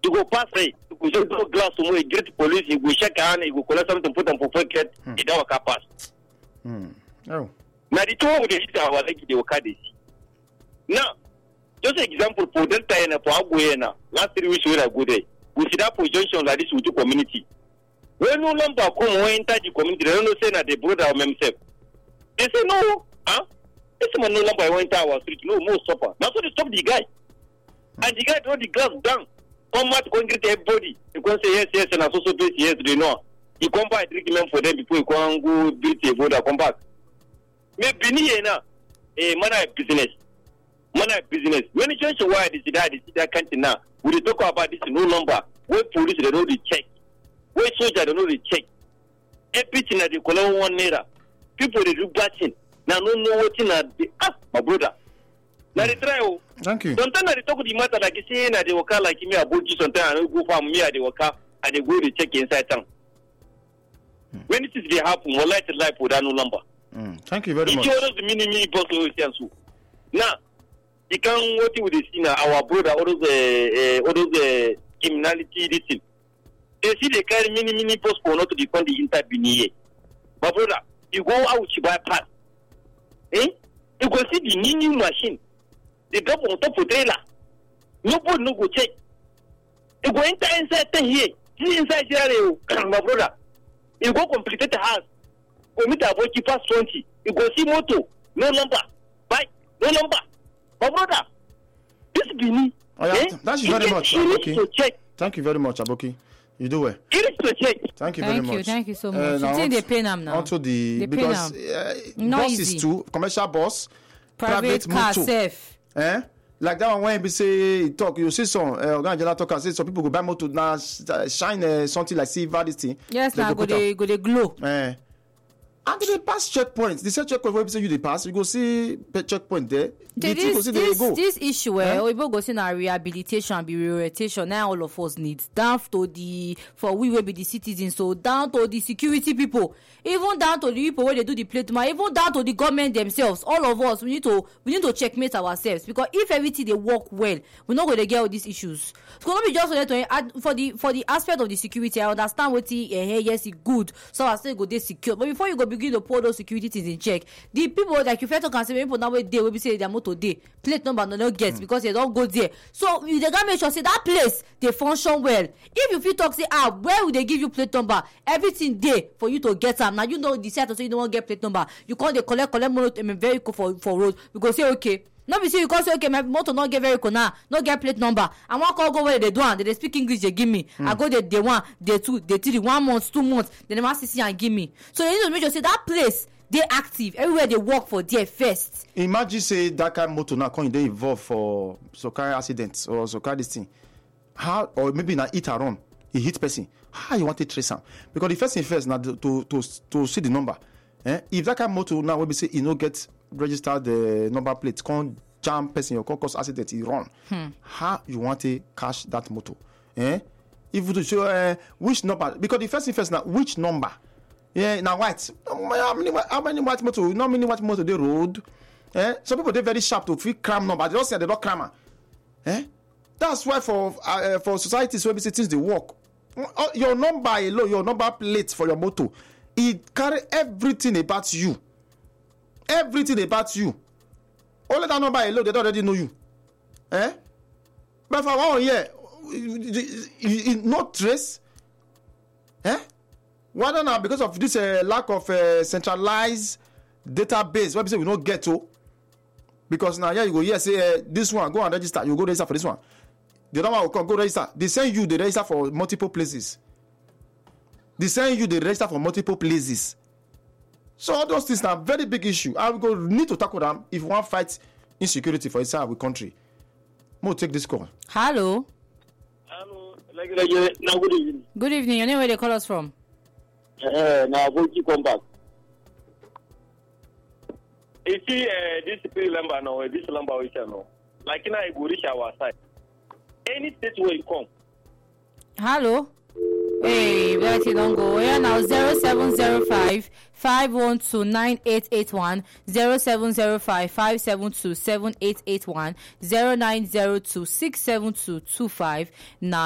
You go pass it. You go just glass somewhere, you get police, you go check hand, you go collect something, put them for pocket, it don't pass. Oh. Now the two of the hit our like the Okadis. Now, just an example for Delta and for Aguena, last 3 weeks we are good day. We see that position like this with the community. When no longer come enter the community, they don't say that they brother themselves. They say no, this man no longer enter our street, no more supper. Now so they stop the guy. And the guy throw the glass down. Come out to greet everybody. You can say yes, and also place yes, they know. You come buy treatment for them before you can go greet a brother, come back. Maybe now, a man of business. Man of business. When you change why this that country now, we talk about this no number. Where police they know the check. Where soldier they know the check. Everything that they call 1 naira. People they do batching. Now no know what in my brother. Now they try. Thank you. Sometimes they talk the matter like you say na they work like me about you sometimes and go from me at the worker and they go to check inside town. When it is they happen, more like life without no number. Thank you very much. It's the mini boss now, you can what with this in our brother all those criminality this thing. They see they carry mini boss for not to defend the intervening. My brother, you go out to buy pass. You go see the new machine. They drop on top of trailer. Nobody no go check. You go enter inside here. See inside here, my brother. You go complete the house. Go meet about you past 20. You go see motor. No number. Bye. No number. My brother. This be me. Thank you very much, Aboki. Thank you very much, Aboki. You do well. Thank you very much. Thank you so much. You think they pay them now? Onto the because buses too, commercial bus, private car safe. Like that one when we say talk, you see some Angela talk and say some people go buy motor now shine something like silver this thing. Yes, now go they glow. And they pass checkpoints. The same checkpoint where you they pass, you go see checkpoint there. This issue where we go see na rehabilitation and rehabilitation. Now all of us need down to the for we will be the citizens, so down to the security people, even down to the people where they do the plate, even down to the government themselves. All of us we need to checkmate ourselves because if everything they work well, we're not going to get all these issues. So not be just for the aspect of the security. I understand what yes it's good, so I say go they secure, but before you go begin to put those security things in check. The people like you first can say people now where they will be say their motor day plate number no get because they don't go there. So you they gotta make sure say that place they function well. If you feel talk say where will they give you plate number? Everything there for you to get them. Now you know decide to say you don't want to get plate number. You call they collect motor vehicle for road. You go say okay. No be say you call say okay my motor not get vehicle now, not get plate number. I want call go where they do and they speak English they give me. I go day 1, day 2, day 3, 1 month, 2 months. They never see and give me. So they need to make sure say that place they active everywhere they work for there first. Imagine say that kind of motor now can they involve for some kind of accidents or some kind of this thing. How or maybe na hit and run, he hit person. How you want to trace him? Because the first thing first now to see the number. If that kind of motor now will be say you no get registered the number plate, can't jam person or cause accident, he run. How you want to catch that motor? If you to show which number, because the first thing first now which number? Now white. How many white motor? Not many white motor they road. Some people they very sharp to fit cram number. They don't say they don't cram. That's why for societies where things they work. Your number alone, your number plate for your motor, it carry everything about you. Everything about you. Only that number alone, they don't already know you. But for 1 year, you not trace. Why now? Because of this lack of centralized database, where we don't get to. Because now you go say this one, go and register. You go register for this one. The other one will come, go register. They send you, they register for multiple places. They send you, they register for multiple places. So all those things are a very big issue. And we go need to tackle them if we want to fight insecurity for inside our country. We'll take this call. Hello. Hello. Now good evening. Good evening. Your name where they call us from? Now go keep come back. You see this number now, this number we know. Like now I go reach our side. Any state where you come. Hello. Hey, where you don't go? Yeah, now 0705 512 9881 0705 572 7881 0902 672 25